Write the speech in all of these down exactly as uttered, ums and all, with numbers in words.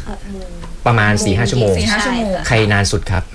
ประมาณ สี่ห้า ชั่วโมงสี่ห้า ชั่วโมงใครนานสุดครับ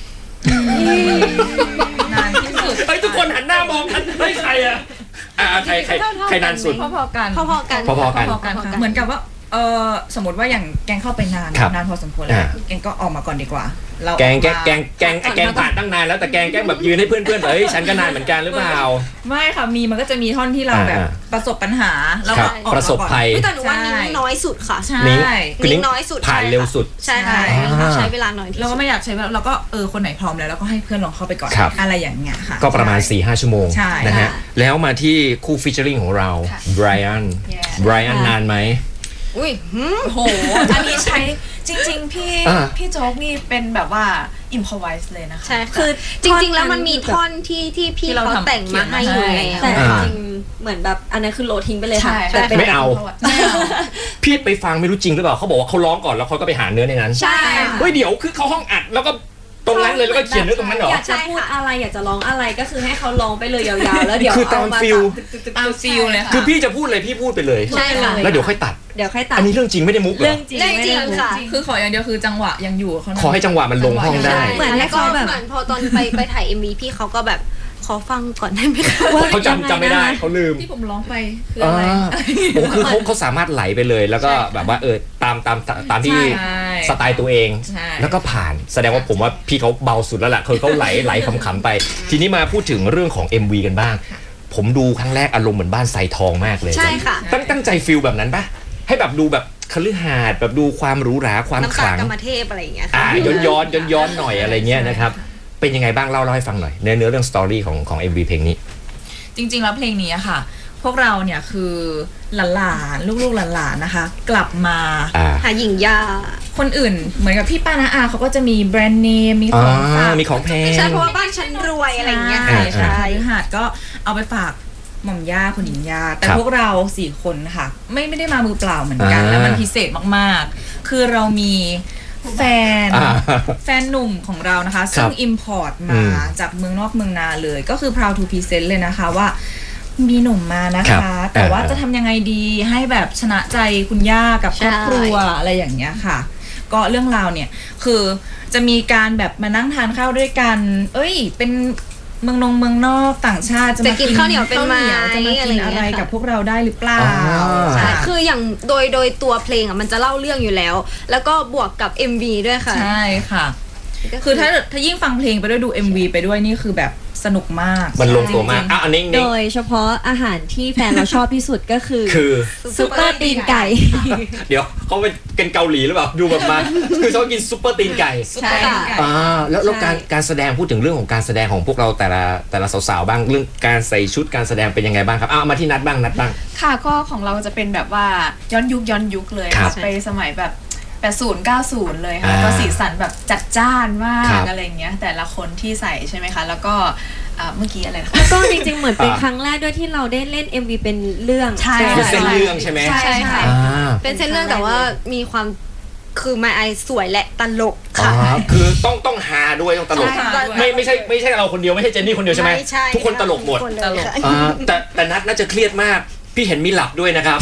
นานที่สุดเฮ้ยทุกคนหันหน้ามองกันเฮ้ยใครอะอ่าใครใครใครนานสุดพอๆกันพอๆกันพอๆกันเหมือนกับว่าเออสมมติว่าอย่างแกงเข้าไปนานนานพอสมควรแล้วแกงก็ออกมาก่อนดีกว่าเราแกงแกงแกงแกงแกงผ่านตั้งนานแล้วแต่แกงแกงแบบยืนให้เพื่อนๆเฮ้ยฉันก็นานเหมือนกันหรือเปล่าไม่ค่ะมีมันก็จะมีท่อนที่เราแบบประสบปัญหาแล้วก็ประสบภัยแต่หนูว่านิ้งน้อยสุดค่ะใช่นิ้งน้อยสุดผ่านเร็วสุดใช่ค่ะใช้เวลาน้อยเราก็ไม่อยากใช้เราก็เออคนไหนพร้อมแล้วเราก็ให้เพื่อนลองเข้าไปก่อนอะไรอย่างเงี้ยค่ะก็ประมาณ สี่ห้า ชั่วโมงนะฮะแล้วมาที่คู่ฟิชเชอริงของเราไบรอันไบรอันนานไหมอุ้ยโหอันนี้ใช้จริงๆพี่พี่โจ๊กนี่เป็นแบบว่าอิมพอไวส์เลยนะคะใช่คือจริงๆแล้วมันมีท่อนที่ที่พี่เขาแต่งมาให้อยู่แล้วแต่จริงเหมือนแบบอันนั้นคือโลทิ้งไปเลยค่ะไม่เอาพี่ไปฟังไม่รู้จริงหรือเปล่าเขาบอกว่าเขาร้องก่อนแล้วเขาก็ไปหาเนื้อในนั้นใช่เฮ้ยเดี๋ยวคือเขาห้องอัดแล้วก็ตรงนั้นเลยแล้วก็เขียนเนื้อตรงนั้นเหรออยากจะพูดอะไรอยากจะร้องอะไรก็คือให้เขาร้องไปเลยยาวๆแล้วเดี๋ยวคือตามฟิลตามฟิลเลยค่ะคือพี่จะพูดเลยพี่พูดไปเลยใช่ค่ะแล้วเดี๋ยวค่อยตัดเดี๋ยวค่อยตัดอันนี้เรื่องจริงไม่ได้มุกเหรอเรื่องจริงเรื่องจริงค่ะคือขออย่างเดียวคือจังหวะยังอยู่ขอให้จังหวะมันลงห้องได้เหมือนให้เขาแบบเหมือนพอตอนไปไปถ่าย เอ็ม วี พี่เขาก็แบบขอฟังก่อนได้ไหมคะเขาจำจำไม่ได้เขาลืมที่ผมร้องไปคืออะไรโอ้คือเขาเขาสามารถไหลไปเลยแล้วก็แบบว่าเออตามตามตามที่สไตล์ตัวเองแล้วก็ผ่านแสดงว่าผมว่าพี่เขาเบาสุดแล้วแหละคือเขาไหลไหลขำๆไปทีนี้มาพูดถึงเรื่องของ เอ็ม วี กันบ้างผมดูครั้งแรกอารมณ์เหมือนบ้านไซทองมากเลยใช่ค่ะตั้งตั้งใจฟิลแบบนั้นปะให้แบบดูแบบคฤหาสน์แบบดูความหรูหราความขลังน้ำตากรรมเทพอะไรอย่างเงี้ยอ่าย้อนย้อนย้อนย้อนหน่อยอะไรเงี้ยนะครับเป็นยังไงบ้างเล่าเล่าให้ฟังหน่อยเนื้อเนื้อเรื่องสตอรี่ของของ เอ็ม วี เพลงนี้จริงๆแล้วเพลงนี้ค่ะพวกเราเนี่ยคือหลานๆลูกๆหลานๆนะคะกลับมาหาหญิงยาคนอื่นเหมือนกับพี่ป้าน้าอาเขาก็จะมีแบรนด์เนมมีของฝากมีของแพงใช่เพราะว่าบ้านฉันรวยอะไรอย่างเงี้ยใช่ใช่หาดก็เอาไปฝากหม่อมย่าคุณหญิงย่าแต่พวกเราสี่คนค่ะไม่ไม่ได้มามือเปล่าเหมือนกันแล้วมันพิเศษมากๆคือเรามีแฟนแฟนหนุ่มของเรานะคะซึ่ง import มาจากเมืองนอกเมืองนาเลยก็คือ proud to present เลยนะคะว่ามีหนุ่มมานะคะแต่ว่าจะทำยังไงดีให้แบบชนะใจคุณย่ากับครอบครัวอะไรอย่างเงี้ยค่ะก็เรื่องราวเนี่ยคือจะมีการแบบมานั่งทานข้าวด้วยกันเอ้ยเป็นเมืองนงเมืองนอกต่างชาติจะมากินข้าวเหนียวเป็นไม้จะมากินอะไรกับพวกเราได้หรือเปล่าใช่คืออย่างโดยโดยตัวเพลงอ่ะมันจะเล่าเรื่องอยู่แล้วแล้วก็บวกกับ เอ็ม วี ด้วยค่ะใช่ค่ะคือถ้าถ้ายิ่งฟังเพลงไปด้วยดู เอ็ม วี ไปด้วยนี่คือแบบสนุกมากมันลงตัวมากอ่ะอันนี้โดยเฉพาะอาหารที่แฟนเราชอบที่สุดก็คือคือซุปเปอร์ตีนไก่เดี๋ยวเขาเป็นเกาหลีหรือเปล่าดูแบบมาคือเขากินซุปเปอร์ตีนไก่ใช่อ่าแล้วแล้วการการแสดงพูดถึงเรื่องของการแสดงของพวกเราแต่ละแต่ละสาวๆบ้างเรื่องการใส่ชุดการแสดงเป็นยังไงบ้างครับเอามาที่นัดบ้างนัดบ้างค่ะก็ของเราจะเป็นแบบว่าย้อนยุคย้อนยุคเลยไปสมัยแบบแปดสิบ เก้าสิบเลยค่ะก็สีสันแบบจัดจ้านมากอะไรเงี้ยแต่ละคนที่ใส่ใช่ไหมคะแล้วก็เมื่อกี้อะไรนะก็จริงๆเหมือนเป็นครั้งแรกด้วยที่เราได้เล่น เอ็ม วี เป็นเรื่องใช่เป็นเส้นเรื่องใช่ไหมใช่ค่ะเป็นเส้นเรื่องแต่ว่ามีความคือมาไอสวยและตลกค่ะคือต้องต้องฮาด้วยต้องตลกไม่ไม่ใช่ไม่ใช่เราคนเดียวไม่ใช่เจนนี่คนเดียวใช่ไหมทุกคนตลกหมดตลกแต่แต่นัดน่าจะเครียดมากพี่เห็นมีหลับด้วยนะครับ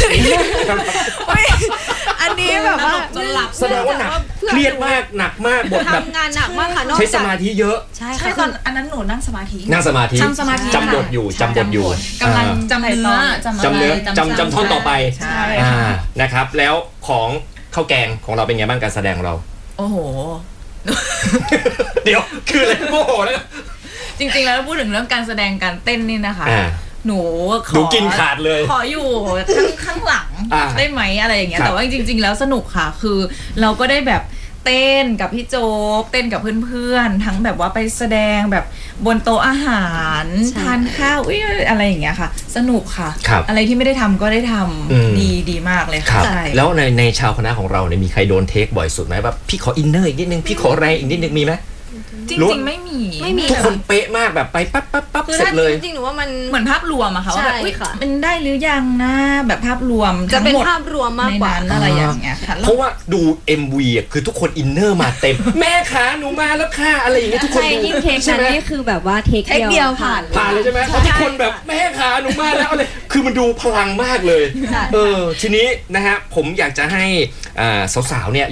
อันนี้แบบว่าแสดงว่าหนักเครียดมากหนักมากบทแบบทำงานหนักมากค่ะนอกจากใช้สมาธิเยอะใช่ค่ะตอนอันนั้นหนูนั่งสมาธินั่งสมาธิจำสมาธิจำบทอยู่จำบทอยู่กำลังจำเนื้อจำเนื้อจำจำท่อนต่อไปนะครับแล้วของข้าวแกงของเราเป็นไงบ้างการแสดงของเราโอ้โหเดี๋ยวคืออะไรโอ้โหแล้วจริงๆแล้วพูดถึงเรื่องการแสดงการเต้นนี่นะคะหนูขอกินขาดเลยขออยู่ข้างข้างหลังได้ไหมอะไรอย่างเงี้ยแต่ว่าจริงๆแล้วสนุกค่ะคือเราก็ได้แบบเต้นกับพี่โจ๊กเต้นกับเพื่อนๆทั้งแบบว่าไปแสดงแบบบนโต๊ะอาหารทานข้าวอะไรอย่างเงี้ยค่ะสนุกค่ะอะไรที่ไม่ได้ทำก็ได้ทำดีดีมากเลยค่ะแล้วในในชาวคณะของเราเนี่ยมีใครโดนเทคบ่อยสุดไหมแบบพี่ขออินเนอร์อีกนิดนึงพี่ขอแรงอีกนิดนึงมีไหมจริงๆไม่มีไม่มีทุกคนเป๊ะมากแบบไปปั๊บปั๊บปั๊บเสร็จเลยจริงๆหนูว่ามันเหมือนภาพรวมอะค่ะว่าแบบมันได้หรือยังนะแบบภาพรวมจะเป็นภาพรวมมากกว่าอะไรอย่างเงี้ยค่ะเพราะว่าดู เอ็ม วี อ่ะคือทุกคนอินเนอร์มาเต็มแม่ขาหนูมาแล้วค่ะอะไรอย่างเงี้ยทุกคนดูยิ่งเทคนั้นนี่คือแบบว่าเทคเดียวผ่านผ่านเลยใช่ไหมเพราะทุกคนแบบแม่ขาหนูมาแล้วอะไรคือมันดูพลังมากเลยเออทีนี้นะฮะผมอยากจะให้สาวๆเนี่ย